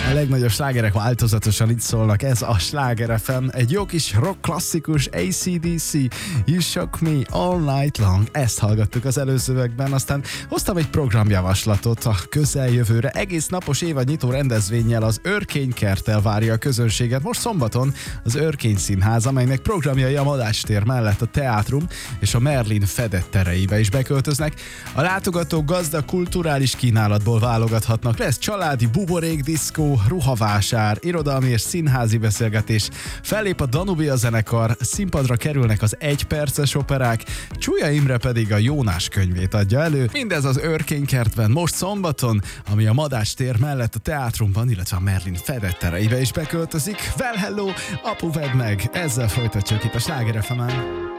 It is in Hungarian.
A legnagyobb slágerek változatosan itt szólnak, ez a Sláger FM, egy jó kis rock klasszikus AC/DC, You Shock Me All Night Long, ezt hallgattuk az előzőekben, aztán hoztam egy programjavaslatot a közeljövőre, egész napos évadnyitó rendezvénnyel az Örkénykerttel várja a közönséget most szombaton az Örkény Színház, amelynek programjai a Madách tér mellett a Teátrum és a Merlin fedett tereibe is beköltöznek. A látogatók gazdag kulturális kínálatból válogathatnak, lesz családi buborékdiszkó, ruhavásár, irodalmi és színházi beszélgetés, fellép a Danubia zenekar, színpadra kerülnek az egyperces operák, Csúlya Imre pedig a Jónás könyvét adja elő. Mindez az Örkénykertben most szombaton, ami a Madách tér mellett a Teátrumban, illetve a Merlin fedett tereibe is beköltözik. Well hello, apu vedd meg! Ezzel folytatjuk itt a Sláger FM-en.